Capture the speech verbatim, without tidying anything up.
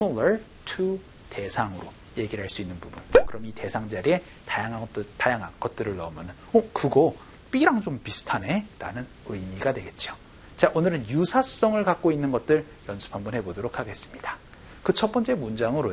similar to 대상으로 얘기를 할 수 있는 부분. 그럼 이 대상 자리에 다양한 것들, 다양한 것들을 넣으면 어, 그거 B랑 좀 비슷하네 라는 의미가 되겠죠. 자, 오늘은 유사성을 갖고 있는 것들 연습 한번 해보도록 하겠습니다. 그 첫 번째 문장으로